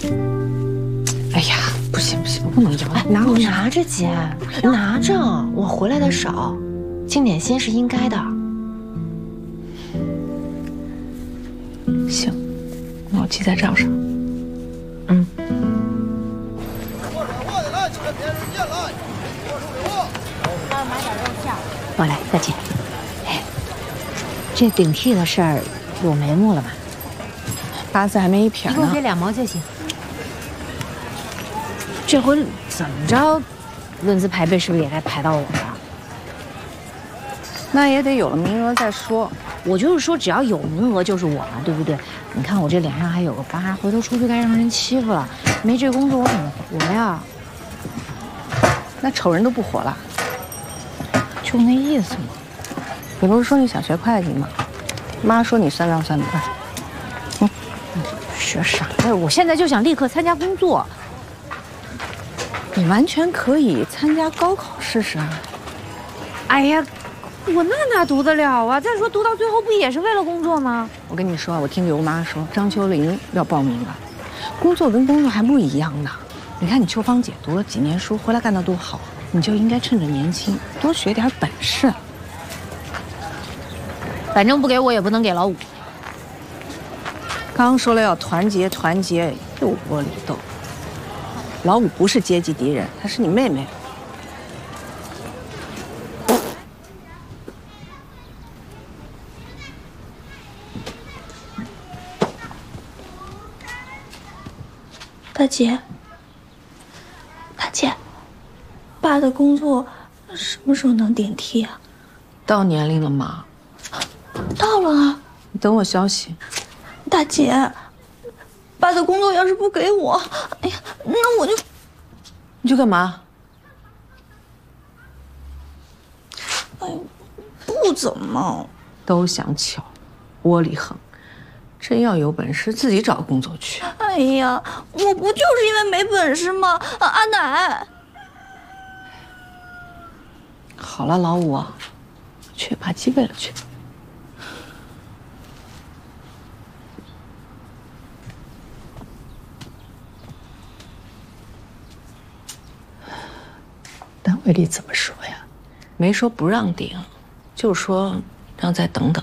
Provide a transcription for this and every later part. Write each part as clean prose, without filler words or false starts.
哎呀，不行不行，不能要， 拿着姐，拿着，我回来的少，尽点心是应该的。 行，那我记在账上。 嗯。 我来，大姐。哎，这顶替的事儿有眉目了吧八字还没一撇呢。 你给我给2毛就行。这回怎么着，论资排辈是不是也该排到我了？ 那也得有了名额再说。 我就是说，只要有名额就是我嘛，对不对？你看我这脸上还有个疤，回头出去该让人欺负了。没这工作我怎么活呀？ 那丑人都不活了。 就那意思嘛。 你不是说你想学会计吗？妈说你算账算得快。 学啥呀？我现在就想立刻参加工作。 你完全可以参加高考试试啊！ 哎呀，我哪读得了啊？再说读到最后不也是为了工作吗？ 我跟你说，我听刘妈说，张秋玲要报名了。工作跟工作还不一样呢。你看你秋芳姐读了几年书，回来干得多好，你就应该趁着年轻多学点本事。 反正不给我也不能给老五。 刚说了要团结，团结又窝里斗。老五不是阶级敌人，她是你妹妹。 大姐，爸的工作什么时候能顶替啊？ 到年龄了吗？ 到了啊。 你等我消息。 大姐，爸的工作要是不给我，哎呀，那我就…… 你去干嘛？ 哎，不怎么。 都想巧，窝里横。真要有本事，自己找工作去。 哎呀，我不就是因为没本事吗？阿奶。 好了，老五，去把鸡喂了去。单位里怎么说呀？没说不让顶，就说让再等等。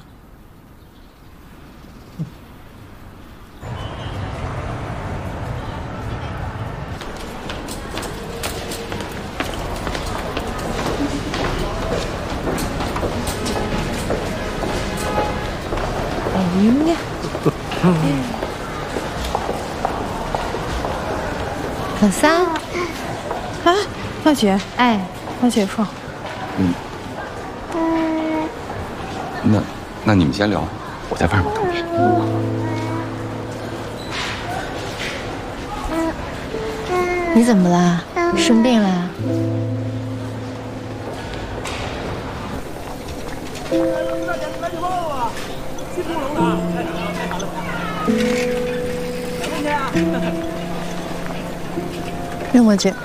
老三， 啊，大姐， 哎， 大姐放。 那你们先聊，我在外面等你。 你怎么了？生病了？ 任我姐，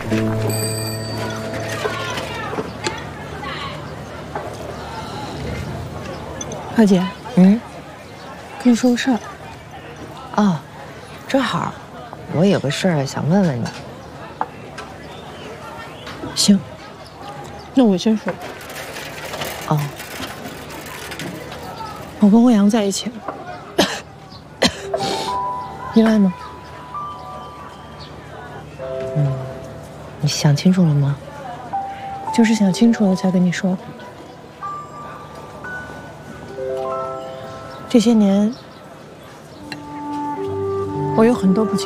二姐，跟你说个事儿。 哦，正好，我有个事儿想问问你。 行，那我先说。 哦， 我跟欧阳在一起了，意外吗？ 你想清楚了吗？ 就是想清楚了才跟你说。这些年，我有很多不清。